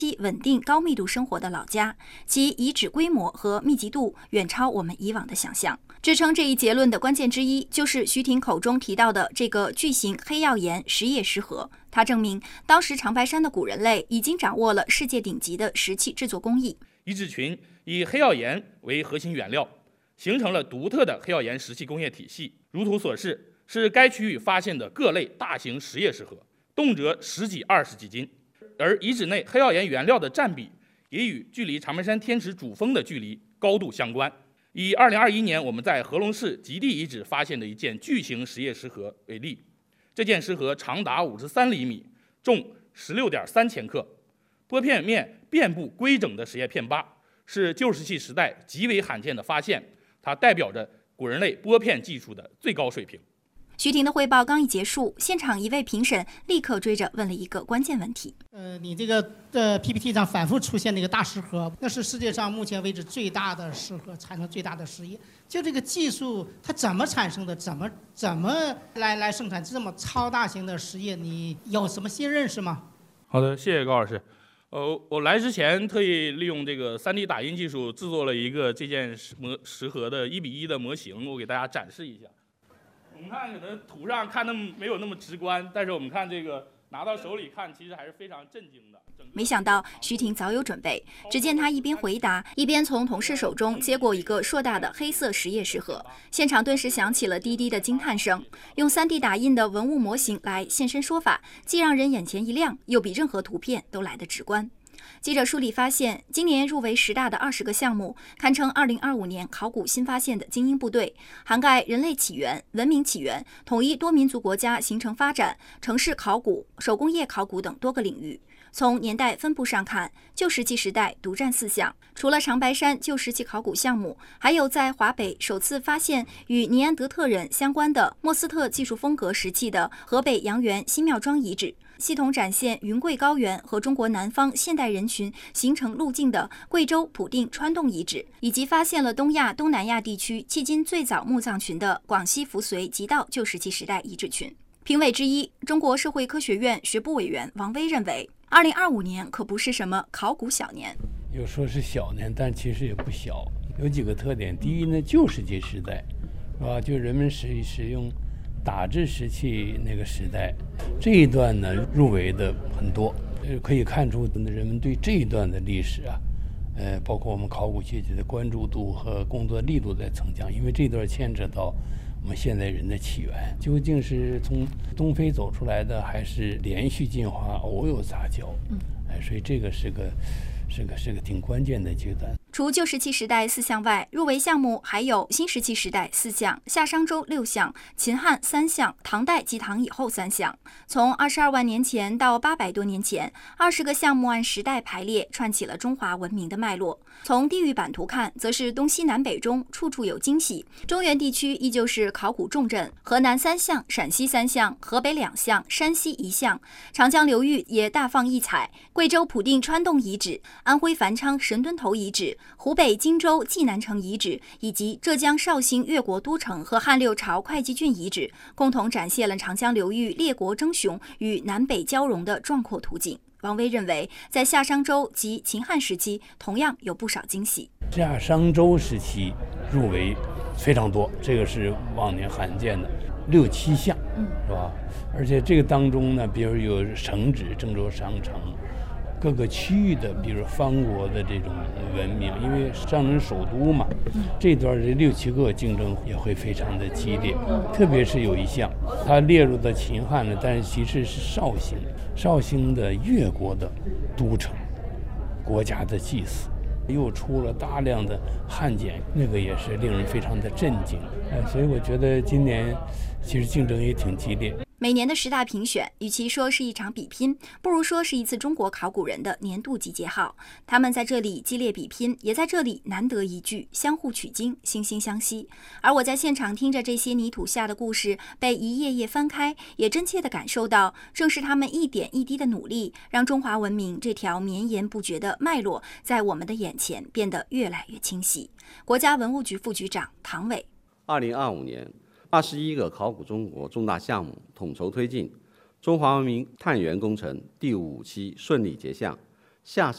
稳定高密度生活的老家，其遗址规模和密集度远超我们以往的想象。支撑这一结论的关键之一，就是徐婷口中提到的这个巨型黑曜岩石叶石盒。它证明，当时长白山的古人类已经掌握了世界顶级的石器制作工艺。 遗址群以黑曜岩为核心原料，形成了独特的黑曜岩石器工业体系。如图所示，是该区域发现的各类大型石叶石盒，动辄10几、20几斤。而遗址内黑曜岩原料的占比也与距离长白山天池主峰的距离高度相关。以2021年我们在合隆市极地遗址发现的一件巨型石叶石盒为例，这件石盒长达53厘米，重16.3千克，玻片面遍布规整的石叶片疤，是旧石器时代极为罕见的发现，它代表着古人类玻片技术的最高水平。 徐婷的汇报刚一结束，现场一位评审立刻追着问了一个关键问题。 你这个PPT 上反复出现那个大石盒，那是世界上目前为止最大的石盒，产生最大的石叶。就这个技术，它怎么产生的？怎么来生产这么超大型的石叶？你有什么新认识吗？ 好的，谢谢高老师。我来之前特意利用这个3D 打印技术制作了一个这件石盒的1:1的模型，我给大家展示一下。我们看，可能图上看的没有那么直观，但是我们看这个拿到手里看，其实还是非常震惊的。 没想到徐婷早有准备，只见她一边回答，一边从同事手中接过一个硕大的黑色石叶石盒，现场顿时响起了滴滴的惊叹声。用3D 打印的文物模型来现身说法，既让人眼前一亮，又比任何图片都来得直观。记者梳理发现，今年入围10大的20个项目，堪称2025年考古新发现的精英部队，涵盖人类起源、文明起源、统一多民族国家形成发展、城市考古、手工业考古等多个领域。从年代分布上看，旧石器时代独占4项，除了长白山旧石器考古项目，还有在华北首次发现与尼安德特人相关的莫斯特技术风格石器的河北阳原新庙庄遗址，系统展现云贵高原和中国南方现代人群形成路径的贵州普定川洞遗址，以及发现了东亚、东南亚地区迄今最早墓葬群的广西扶绥极道旧石器时代遗址群。评委之一，中国社会科学院学部委员王威认为，2025年可不是什么考古小年。 有说是小年，但其实也不小。有几个特点，第一呢，旧石器时代，是吧？就人们使用打制石器那个时代，这一段呢入围的很多，可以看出人们对这一段的历史啊，包括我们考古学界的关注度和工作力度在增强，因为这段牵扯到我们现代人的起源，究竟是从东非走出来的，还是连续进化、偶有杂交？所以这个是个挺关键的阶段。 除旧石器时代4项外，入围项目还有新石器时代4项、夏商周6项、秦汉3项、唐代及唐以后3项。从22万年前到800多年前，20个项目按时代排列，串起了中华文明的脉络。从地域版图看，则是东西南北中处处有惊喜。中原地区依旧是考古重镇，河南3项、陕西3项、河北2项、山西1项。长江流域也大放异彩，贵州普定川洞遗址、安徽繁昌神墩头遗址、湖北荆州济南城遗址以及浙江绍兴越国都城和汉六朝会稽郡遗址，共同展现了长江流域列国争雄与南北交融的壮阔图景。王威认为，在夏商周及秦汉时期，同样有不少惊喜。 夏商周时期入围非常多，这个是往年罕见的6、7项，是吧？而且这个当中呢，比如有城址郑州商城，各个区域的，比如方国的这种文明，因为上城首都嘛，这段这6、7个竞争也会非常的激烈。特别是有一项，它列入的秦汉呢，但是其实是绍兴的越国的都城，国家的祭祀，又出了大量的汉简，那个也是令人非常的震惊。所以我觉得今年其实竞争也挺激烈。 每年的10大评选，与其说是一场比拼，不如说是一次中国考古人的年度集结号。他们在这里激烈比拼，也在这里难得一聚，相互取经，惺惺相惜。而我在现场听着这些泥土下的故事被一页页翻开，也真切地感受到，正是他们一点一滴的努力，让中华文明这条绵延不绝的脉络，在我们的眼前变得越来越清晰。国家文物局副局长唐伟 ，2025年21个考古中国重大项目统筹推进，中华文明探源工程第5期顺利结项，夏商